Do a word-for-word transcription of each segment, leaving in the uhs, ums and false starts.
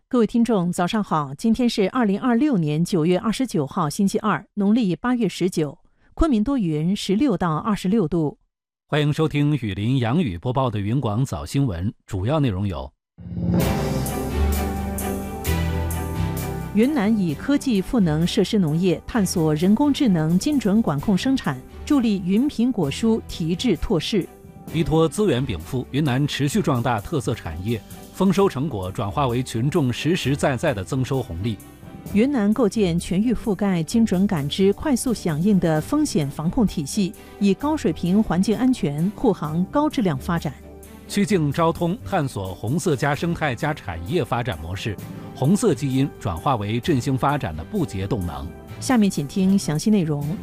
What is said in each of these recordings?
各位听众，早上好！今天是二零二六年九月二十九号，星期二，农历八月十九。昆明多云，十六到二十六度。 欢迎收听雨林杨雨播报的云广早新闻，主要内容有：云南以科技赋能设施农业，探索人工智能精准管控生产，助力云品果蔬提质拓市。依托资源禀赋，云南持续壮大特色产业，丰收成果转化为群众实实在在的增收红利。云南构建全域覆盖、精准感知、快速响应的风险防控体系，以高水平环境安全护航高质量发展。曲径招通，探索红色加生态加产业发展模式，红色基因转化为振兴发展的不竭动能。下面请听详细内容。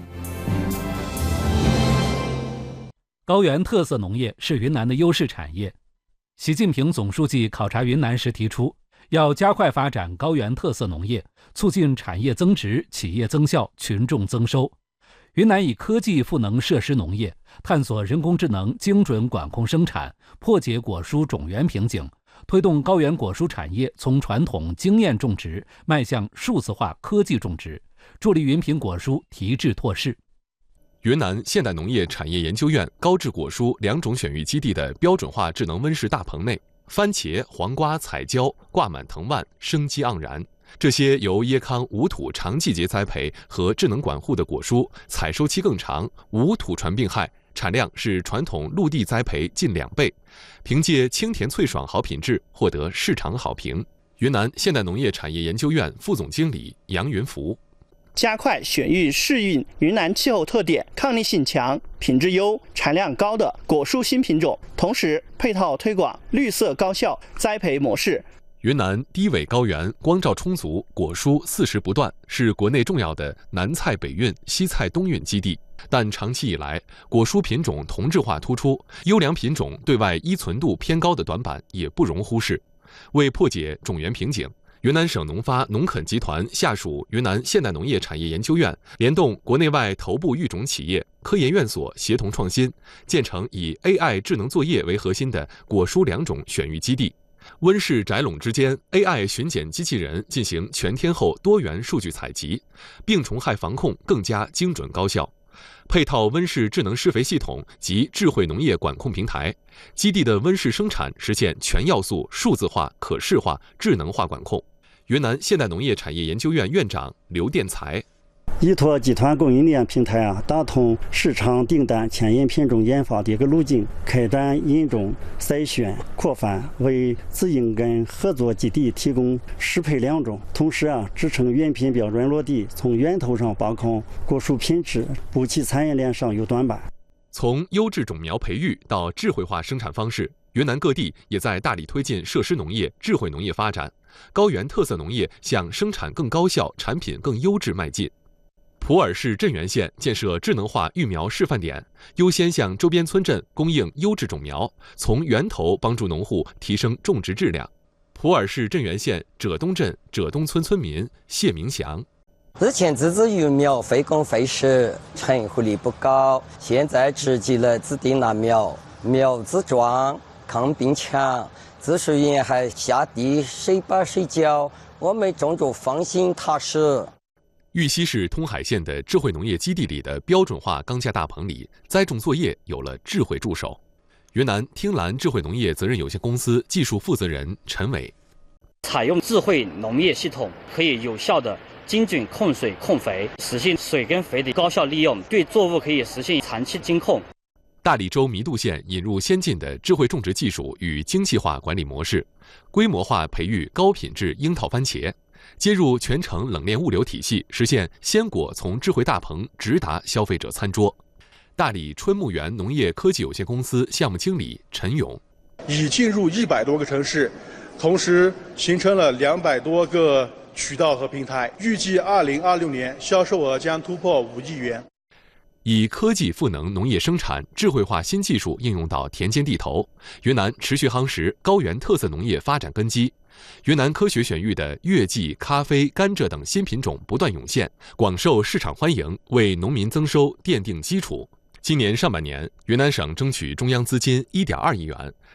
高原特色农业是云南的优势产业。习近平总书记考察云南时提出，要加快发展高原特色农业，促进产业增值、企业增效、群众增收。云南以科技赋能设施农业，探索人工智能精准管控生产，破解果蔬种源瓶颈，推动高原果蔬产业从传统经验种植迈向数字化科技种植，助力云品果蔬提质拓市。 云南现代农业产业研究院高质果蔬两种选育基地的标准化智能温室大棚内，番茄、黄瓜、彩椒挂满藤蔓，生机盎然。这些由椰康无土长季节栽培和智能管护的果蔬，采收期更长，无土传病害，产量是传统陆地栽培近两倍。凭借清甜脆爽好品质，获得市场好评。云南现代农业产业研究院副总经理杨云福。 加快选育适应云南气候特点、抗逆性强、品质优、产量高的果蔬新品种，同时配套推广绿色高效栽培模式。 云南低纬高原，光照充足，果蔬四时不断，是国内重要的南菜北运、西菜东运基地。但长期以来，果蔬品种同质化突出，优良品种对外依存度偏高的短板也不容忽视。为破解种源瓶颈，云南省农发农垦集团下属云南现代农业产业研究院联动国内外头部育种企业、科研院所协同创新，建成以 A I 智能作业为核心的果蔬两种选育基地。温室宅垄之间 A I 巡检机器人进行全天候多元数据采集，病虫害防控更加精准高效。配套温室智能施肥系统及智慧农业管控平台，基地的温室生产实现全要素数字化、可视化、智能化管控。云南现代农业产业研究院院长刘殿才。 依托集团供应链平台啊，打通市场订单、牵引品种研发的一个路径，开展引种、筛选、扩繁，为自营跟合作基地提供适配良种，同时啊，支撑原品标准落地，从源头上把控果蔬品质，补齐产业链上有短板。 从优质种苗培育到智慧化生产方式，云南各地也在大力推进设施农业、智慧农业发展，高原特色农业向生产更高效、产品更优质迈进。普洱市镇原县建设智能化育苗示范点，优先向周边村镇供应优质种苗，从源头帮助农户提升种植质量。普洱市镇原县浙东镇浙东村村民谢明祥。 之前自制育苗费工费时，成活率不高，现在直接了自定纳苗，苗子壮，抗病强，滋水源还下地谁把谁浇，我们种着放心踏实。 玉溪市通海县的智慧农业基地里的标准化钢架大棚里，栽种作业有了智慧助手。云南听兰智慧农业责任有限公司技术负责人陈伟。 采用智慧农业系统，可以有效的精准控水控肥，实现水跟肥的高效利用，对作物可以实现长期监控。 大理州弥渡县引入先进的智慧种植技术与精细化管理模式，规模化培育高品质樱桃番茄，接入全程冷链物流体系，实现鲜果从智慧大棚直达消费者餐桌。大理春木园农业科技有限公司项目经理陈勇。 已进入一百多个城市，同时形成了两百多个渠道和平台，预计二零二六年销售额将突破五亿元。 以科技赋能农业生产，智慧化新技术应用到田间地头，云南持续夯实高原特色农业发展根基。云南科学选育的月季、咖啡、甘蔗等新品种不断涌现，广受市场欢迎，为农民增收奠定基础。今年上半年，云南省争取中央资金一点二亿元，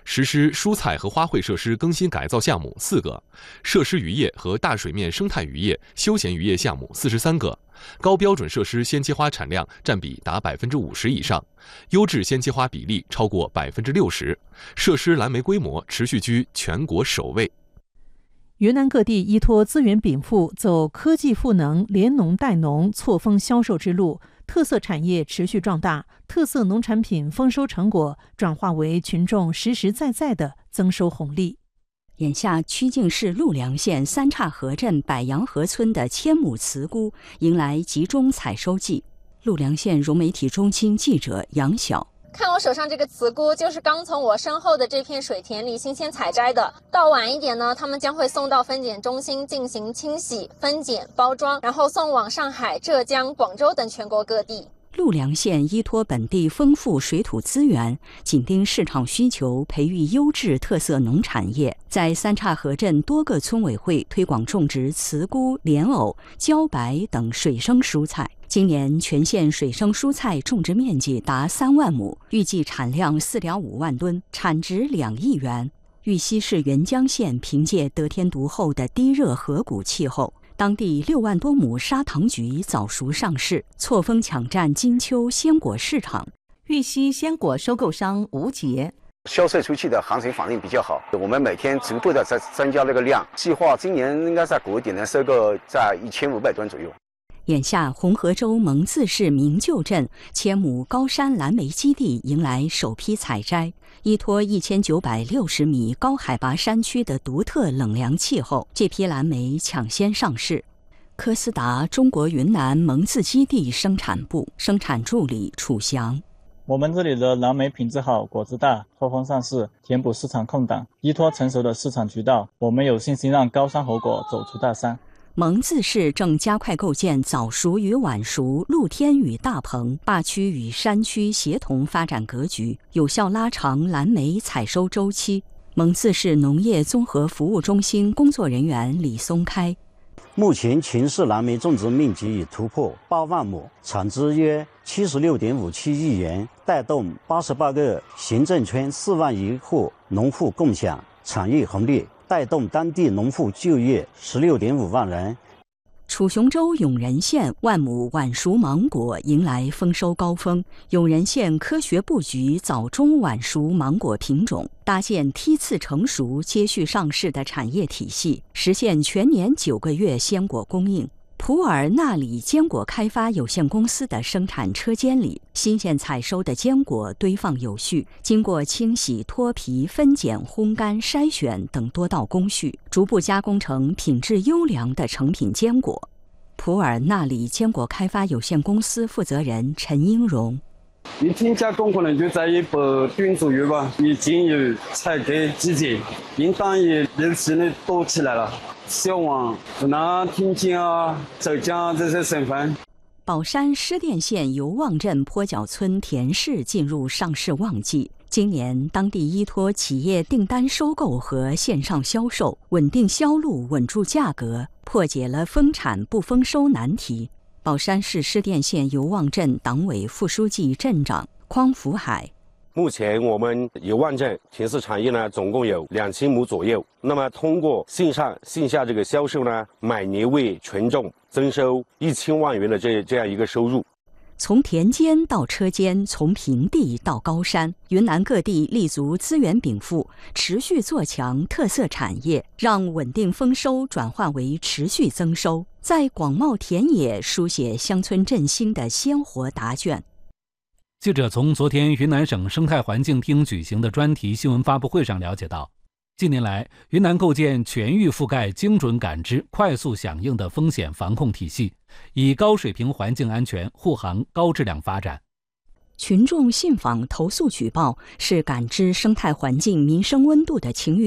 实施蔬菜和花卉设施更新改造项目四个，设施渔业和大水面生态渔业、休闲渔业项目四十三个，高标准设施鲜切花产量占比达百分之五十以上，优质鲜切花比例超过百分之六十，设施蓝莓规模持续居全国首位。 云南各地依托资源禀赋，走科技赋能、联农带农、错峰销售之路，特色产业持续壮大，特色农产品丰收成果转化为群众实实在在的增收红利。 眼下，曲靖市陆良县三岔河镇百杨河村的千亩茨菇迎来集中采收季。陆良县融媒体中心记者杨晓。 看我手上这个茨菇，就是刚从我身后的这片水田里新鲜采摘的。到晚一点呢，他们将会送到分拣中心进行清洗、分拣、包装，然后送往上海、浙江、广州等全国各地。 陆良县依托本地丰富水土资源，紧盯市场需求，培育优质特色农产业，在三岔河镇多个村委会推广种植茨菇、莲藕、茭白等水生蔬菜。今年全县水生蔬菜种植面积达三万亩，预计产量四点五万吨，产值两亿元。玉溪市沅江县凭借得天独厚的低热河谷气候，当地六万多亩砂糖橘早熟上市，错峰抢占金秋鲜果市场。 玉溪鲜果收购商吴杰。 销售出去的行情反应比较好，我们每天逐步的在增加那个量，计划今年应该在谷底能收购在一千五百吨左右。 眼下，红河州蒙自市明旧镇千亩高山蓝莓基地迎来首批采摘。依托一千九百六十米高海拔山区的独特冷凉气候，这批蓝莓抢先上市。科斯达中国云南蒙自基地生产部生产助理楚翔。 我们这里的蓝莓品质好，果子大，错峰上市，填补市场空档。依托成熟的市场渠道，我们有信心让高山猴果走出大山。 蒙自市正加快构建早熟与晚熟、露天与大棚、坝区与山区协同发展格局，有效拉长蓝莓采收周期。蒙自市农业综合服务中心工作人员李松开。 目前全市蓝莓种植面积已突破八万亩，产值约七十六点五七亿元，带动八十八个行政村四万余户农户共享产业红利，带动当地农户就业十六点五万人。 楚雄州永仁县万亩晚熟芒果迎来丰收高峰，永仁县科学布局早中晚熟芒果品种，搭建梯次成熟、接续上市的产业体系，实现全年九个月鲜果供应。普洱纳里坚果开发有限公司的生产车间里，新鲜采收的坚果堆放有序，经过清洗、脱皮、分拣、烘干、筛选等多道工序，逐步加工成品质优良的成品坚果。普洱纳里坚果开发有限公司负责人陈英荣。 一天加工可能就在一百吨左右吧，已经有采割季节，订单也陆续的多起来了。希望湖南、天津啊、浙江这些省份。 宝山施甸县油旺镇坡脚村田氏进入上市旺季。今年当地依托企业订单收购和线上销售，稳定销路、稳住价格，破解了丰产不丰收难题。宝山市施甸县油旺镇党委副书记、镇长匡福海。 目前我们油旺镇田氏产业呢，总共有两千亩左右。那么通过线上线下这个销售呢，每年为群众增收一千万元的这这样一个收入。 从田间到车间，从平地到高山，云南各地立足资源禀赋，持续做强特色产业，让稳定丰收转化为持续增收，在广袤田野书写乡村振兴的鲜活答卷。 记者从昨天云南省生态环境厅举行的专题新闻发布会上了解到，近年来，云南构建全域覆盖、精准感知、快速响应的风险防控体系，以高水平环境安全护航高质量发展。 群众信访、投诉举报是感知生态环境民生温度的晴雨表。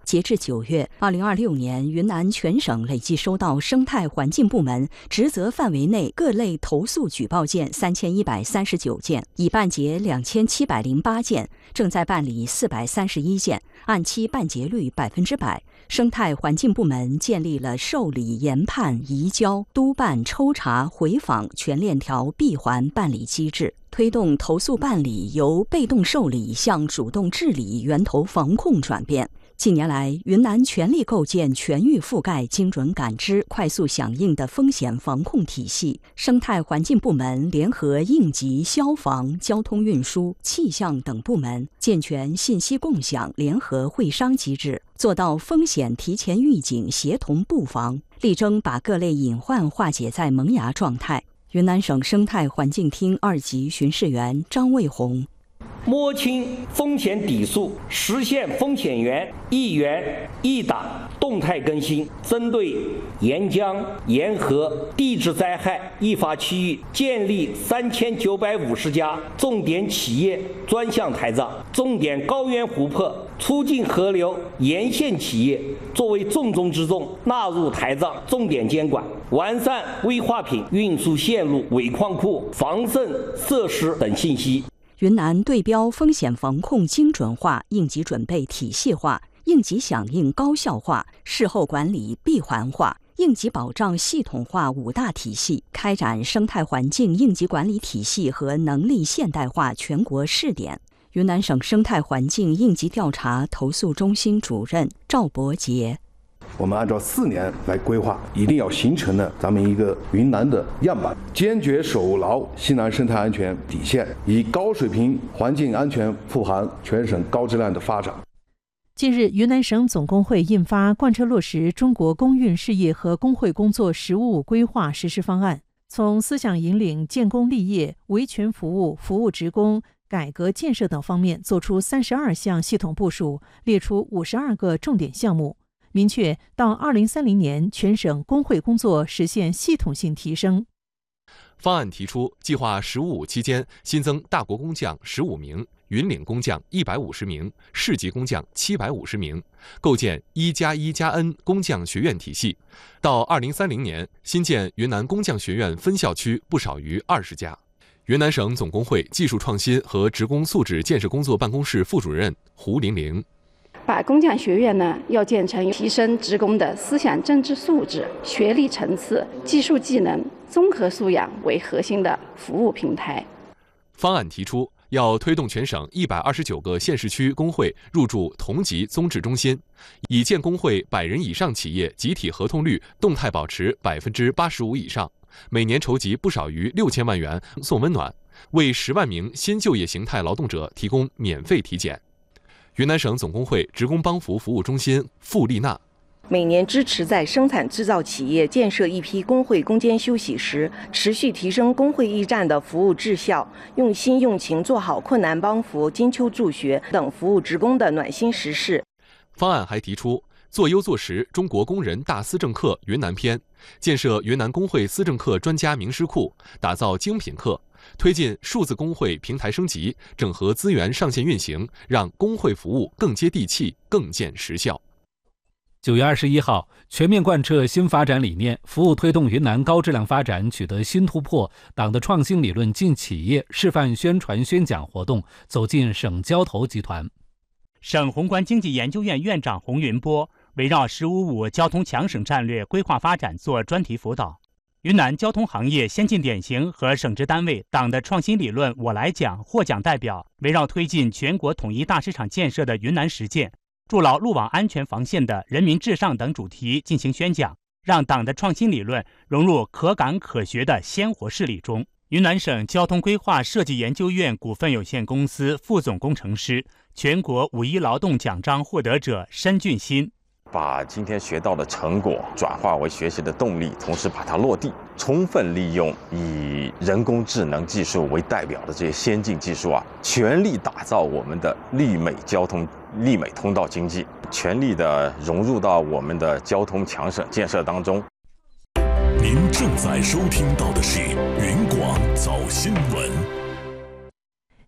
截至九月，二零二六年，云南全省累计收到生态环境部门职责范围内各类投诉举报件三千一百三十九件，已办结两千七百零八件，正在办理四百三十一件，按期办结率百分之百。生态环境部门建立了受理、研判、移交、督办、抽查、回访全链条闭环办理机制，推动投诉办理由被动受理向主动治理源头防控转变。近年来，云南全力构建全域覆盖、精准感知、快速响应的风险防控体系。生态环境部门联合应急、消防、交通运输、气象等部门，健全信息共享、联合会商机制，做到风险提前预警、协同布防，力争把各类隐患化解在萌芽状态。云南省生态环境厅二级巡视员张卫红。 摸清风险底数，实现风险源一源一档动态更新，针对沿江、沿河地质灾害易发区域，建立三千九百五十家重点企业专项台账，重点高原湖泊、出境河流沿线企业作为重中之重纳入台账，重点监管，完善危化品运输线路、尾矿库、防渗设施等信息。 云南对标风险防控精准化、应急准备体系化、应急响应高效化、事后管理闭环化、应急保障系统化五大体系，开展生态环境应急管理体系和能力现代化全国试点。云南省生态环境应急调查投诉中心主任赵伯杰。 我们按照四年来规划，一定要形成呢咱们一个云南的样板，坚决守牢西南生态安全底线，以高水平环境安全复航全省高质量的发展。 近日，云南省总工会印发贯彻落实中国工运事业和工会工作“十五五”规划实施方案，从思想引领、建功立业、维权服务、服务职工、改革建设等方面作出三十二项系统部署，列出五十二个重点项目，明确到二零三零年全省工会工作实现系统性提升。 方案提出，计划“十五五”期间新增大国工匠十五名、云岭工匠一百五十名、市级工匠七百五十名，构建一加一加 N 工匠学院体系。到二零三零年，新建云南工匠学院分校区不少于二十家。云南省总工会技术创新和职工素质建设工作办公室副主任胡玲玲。 把工匠学院呢，要建成提升职工的思想政治素质、学历层次、技术技能、综合素养为核心的服务平台。 方案提出，要推动全省一百二十九个县市区工会入驻同级综治中心，以建工会百人以上企业集体合同率动态保持百分之八十五以上，每年筹集不少于六千万元送温暖，为十万名新就业形态劳动者提供免费体检。云南省总工会职工帮扶服务中心付丽娜。 每年支持在生产制造企业建设一批工会攻坚休息时，持续提升工会驿站的服务质效，用心用情做好困难帮扶、金秋助学等服务职工的暖心实事。 方案还提出，做优做实中国工人大思政课云南篇，建设云南工会思政课专家名师库，打造精品课，推进数字工会平台升级，整合资源上线运行，让工会服务更接地气、更见实效。 九月二十一号，全面贯彻新发展理念，服务推动云南高质量发展取得新突破。党的创新理论进企业示范宣传宣讲活动走进省交投集团。 省宏观经济研究院院长洪云波围绕“十五五”交通强省战略规划发展做专题辅导。云南交通行业先进典型和省直单位党的创新理论我来讲获奖代表围绕推进全国统一大市场建设的云南实践，筑牢路网安全防线的人民至上等主题进行宣讲，让党的创新理论融入可感可学的鲜活事例中。云南省交通规划设计研究院股份有限公司副总工程师、全国五一劳动奖章获得者申俊新。 把今天学到的成果转化为学习的动力，同时把它落地，充分利用以人工智能技术为代表的这些先进技术啊，全力打造我们的绿美交通、绿美通道经济，全力的融入到我们的交通强省建设当中。 您正在收听到的是云广早新闻。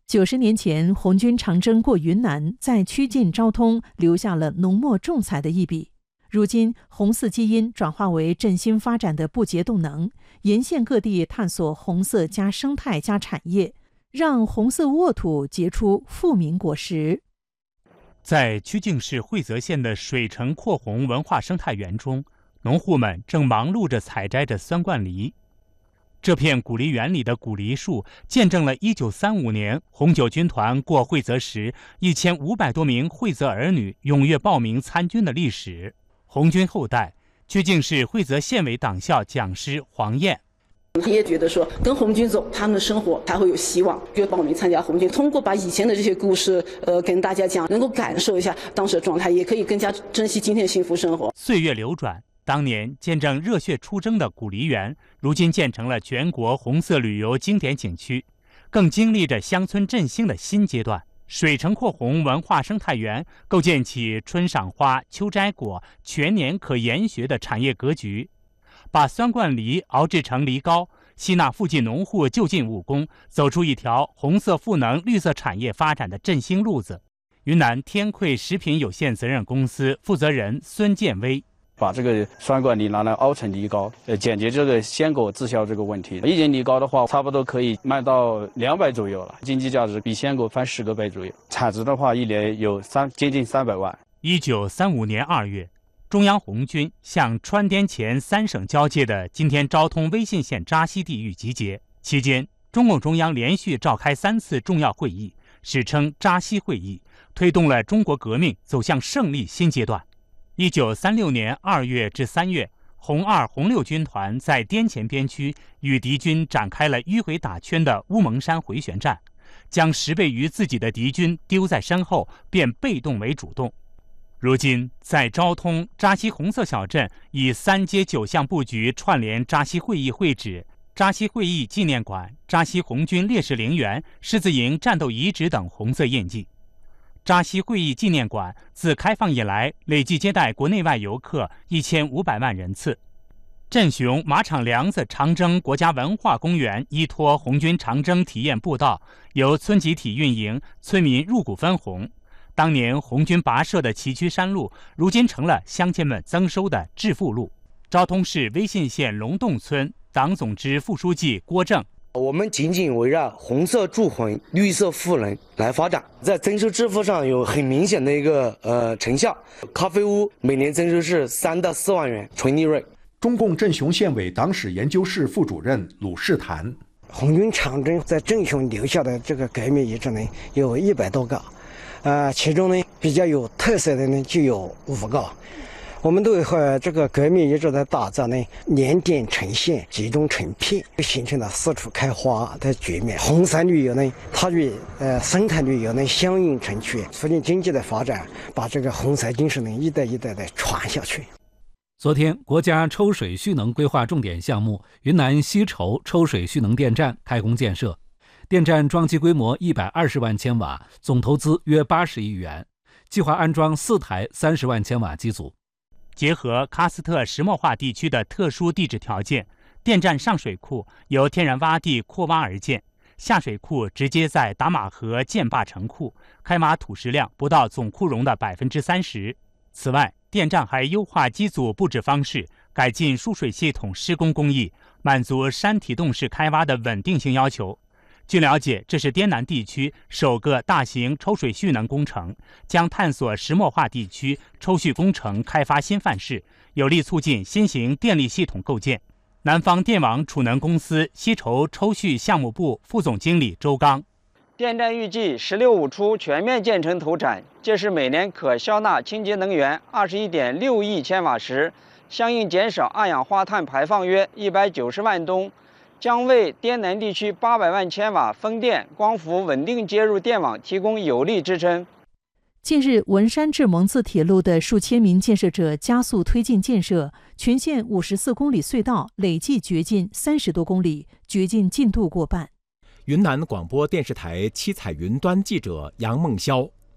九十年前，红军长征过云南，在曲靖昭通留下了浓墨重彩的一笔。如今，红色基因转化为振兴发展的不竭动能，沿线各地探索红色加生态加产业，让红色沃土结出富民果实。 在曲靖市惠泽县的水城阔红文化生态园中，农户们正忙碌着采摘着酸冠梨。这片古梨园里的古梨树，见证了一九三五年红九军团过惠泽时，一千五百多名惠泽儿女踊跃报名参军的历史。红军后代，曲靖市惠泽县委党校讲师黄燕。 他也觉得说，跟红军走，他们的生活才会有希望，就报名参加红军。通过把以前的这些故事，呃，跟大家讲，能够感受一下当时的状态，也可以更加珍惜今天的幸福生活。 岁月流转，当年见证热血出征的古梨园，如今建成了全国红色旅游经典景区，更经历着乡村振兴的新阶段。水城阔红文化生态园构建起春赏花、秋摘果、全年可研学的产业格局，把酸冠梨熬制成梨膏，吸纳附近农户就近务工，走出一条红色赋能绿色产业发展的振兴路子。云南天馈食品有限责任公司负责人孙建威。 把这个酸冠梨拿来熬成梨膏，呃，解决这个鲜果滞销这个问题。一斤梨膏的话，差不多可以卖到两百左右了，经济价值比鲜果翻十个倍左右。产值的话，一年有三接近三百万。 一九三五年二月，中央红军向川滇黔三省交界的今天昭通威信县扎西地域集结。期间，中共中央连续召开三次重要会议，史称扎西会议，推动了中国革命走向胜利新阶段。一九三六年二月至三月，红二、红六军团在滇黔边区与敌军展开了迂回打圈的乌蒙山回旋战，将十倍于自己的敌军丢在身后，变被动为主动。如今，在昭通扎西红色小镇，以三街九巷布局串联扎西会议会址、扎西会议纪念馆、扎西红军烈士陵园、狮子营战斗遗址等红色印记。扎西会议纪念馆自开放以来，累计接待国内外游客一千五百万人次。镇雄马场梁子长征国家文化公园依托红军长征体验步道，由村集体运营，村民入股分红。当年红军跋涉的崎岖山路，如今成了乡亲们增收的致富路。昭通市威信县龙洞村党总支副书记郭正。 我们紧紧围绕红色助混、绿色赋能来发展，在增收支付上有很明显的一个呃成效。咖啡屋每年增收是三到四万元纯利润。 中共镇雄县委党史研究室副主任鲁世坛， 红军长征在镇雄留下的这个革命遗址呢，有一百多个，呃，其中呢比较有特色的呢就有五个。我们都和这个革命遗址的打造呢，连点成线，集中成片，形成了四处开花的局面。红色旅游呢，它与呃生态旅游呢相映成趣，促进经济的发展，把这个红色精神呢一代一代的传下去。 昨天，国家抽水蓄能规划重点项目云南西畴抽水蓄能电站开工建设，电站装机规模一百二十万千瓦，总投资约八十亿元，计划安装四台三十万千瓦机组。 结合喀斯特石墨化地区的特殊地质条件，电站上水库由天然洼地扩挖而建，下水库直接在达马河建坝成库，开挖土石量不到总库容的百分之三十。此外，电站还优化机组布置方式，改进输水系统施工工艺，满足山体洞式开挖的稳定性要求。据了解，这是滇南地区首个大型抽水蓄能工程，将探索石墨化地区抽蓄工程开发新范式，有力促进新型电力系统构建。南方电网储能公司西畴抽蓄项目部副总经理周刚， 电站预计“十六五”初全面建成投产，届时每年可消纳清洁能源二十一点六亿千瓦时，相应减少二氧化碳排放约一百九十万吨。将为滇南地区八百万千瓦风电、光伏稳定接入电网提供有力支撑。 近日，文山至蒙自铁路的数千名建设者加速推进建设，全线五十四公里隧道累计掘进三十多公里，掘进进度过半。 云南广播电视台七彩云端记者杨梦潇。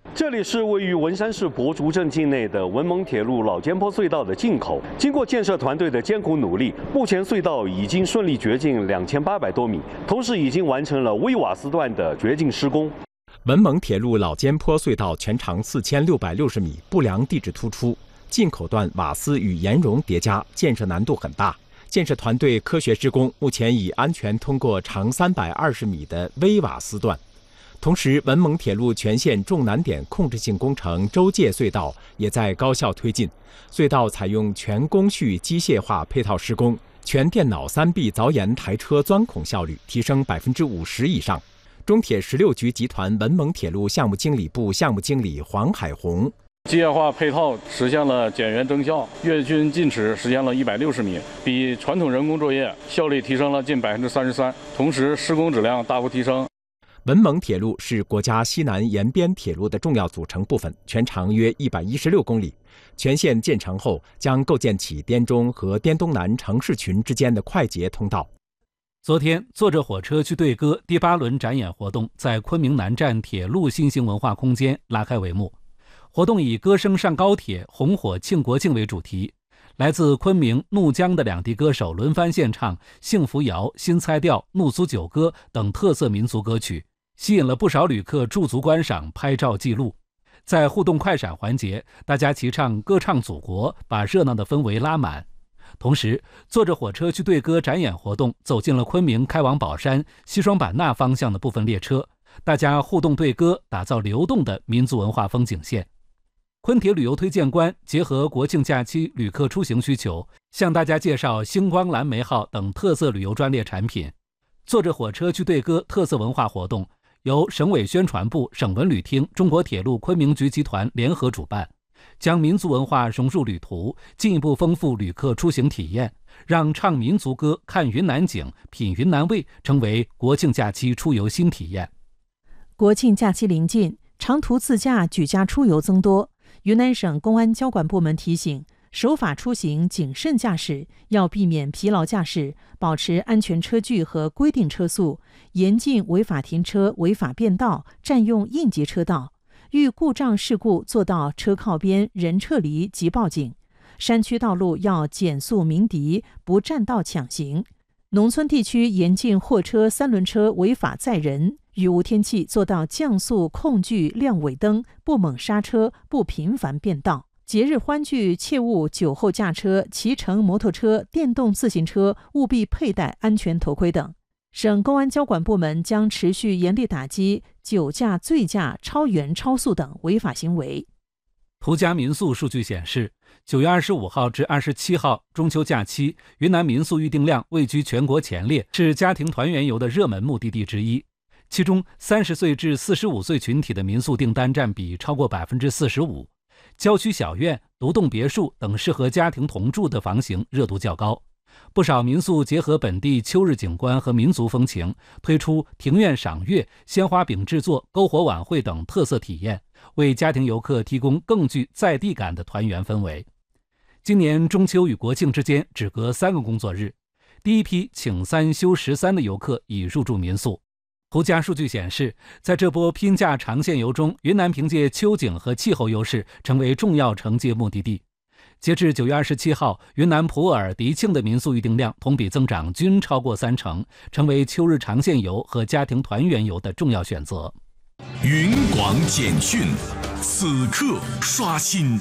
这里是位于文山市博竹镇境内的文蒙铁路老尖坡隧道的进口。经过建设团队的艰苦努力，目前隧道已经顺利掘进两千八百多米，同时已经完成了微瓦斯段的掘进施工。 文蒙铁路老尖坡隧道全长四千六百六十米，不良地质突出，进口段瓦斯与岩溶叠加，建设难度很大。建设团队科学施工，目前已安全通过长三百二十米的微瓦斯段。同时，文蒙铁路全线重难点控制性工程周界隧道也在高效推进。隧道采用全工序机械化配套施工，全电脑三 B 凿岩台车钻孔效率提升百分之五十以上。中铁十六局集团文蒙铁路项目经理部项目经理黄海红。 机械化配套实现了减员增效，月均进尺实现了一百六十米，比传统人工作业效率提升了近百分之三十三，同时施工质量大幅提升。 文蒙铁路是国家西南沿边铁路的重要组成部分，全长约一百一十六公里。全线建成后，将构建起滇中和滇东南城市群之间的快捷通道。 昨天，坐着火车去对歌第八轮展演活动在昆明南站铁路新型文化空间拉开帷幕。活动以歌声上高铁，红火庆国庆为主题。来自昆明、怒江的两地歌手轮番献唱幸福谣、新猜调、怒苏九歌等特色民族歌曲，吸引了不少旅客驻足观赏、拍照记录。在互动快闪环节，大家齐唱歌唱祖国，把热闹的氛围拉满。同时，坐着火车去对歌展演活动走进了昆明开往宝山、西双版纳方向的部分列车，大家互动对歌，打造流动的民族文化风景线。昆铁旅游推荐官结合国庆假期旅客出行需求，向大家介绍星光蓝莓号等特色旅游专列产品。坐着火车去对歌特色文化活动由省委宣传部、省文旅厅、中国铁路昆明局集团联合主办，将民族文化融入旅途，进一步丰富旅客出行体验，让唱民族歌、看云南景、品云南味成为国庆假期出游新体验。 国庆假期临近，长途自驾举家出游增多。云南省公安交管部门提醒，守法出行、谨慎驾驶，要避免疲劳驾驶，保持安全车距和规定车速，严禁违法停车、违法变道、占用应急车道。遇故障事故，做到车靠边、人撤离即报警。山区道路要减速鸣笛，不占道抢行。农村地区严禁货车、三轮车违法载人。雨无天气，做到降速、控距、亮尾灯，不猛刹车，不频繁变道。节日欢聚，切勿酒后驾车，骑乘摩托车、电动自行车务必佩戴安全头盔等。省公安交管部门将持续严厉打击酒驾、醉驾、超员、超速等违法行为。 途家民宿数据显示，九月二十五号至二十七号中秋假期，云南民宿预订量位居全国前列，是家庭团圆游的热门目的地之一。其中，三十岁至四十五岁群体的民宿订单占比超过百分之四十五，郊区小院、独栋别墅等适合家庭同住的房型热度较高。不少民宿结合本地秋日景观和民族风情，推出庭院赏月、鲜花饼制作、篝火晚会等特色体验，为家庭游客提供更具在地感的团圆氛围。今年中秋与国庆之间只隔三个工作日，第一批请三休十三的游客已入住民宿。途家数据显示，在这波拼假长线游中，云南凭借秋景和气候优势，成为重要承接目的地。截至九月二十七号，云南普洱、迪庆的民宿预订量同比增长均超过三成，成为秋日长线游和家庭团圆游的重要选择。 云广简讯，此刻刷新。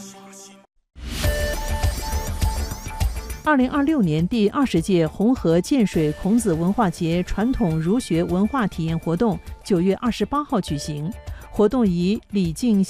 二零二六年第二十届红河建水孔子文化节传统儒学文化体验活动九月二十八号举行，活动以礼敬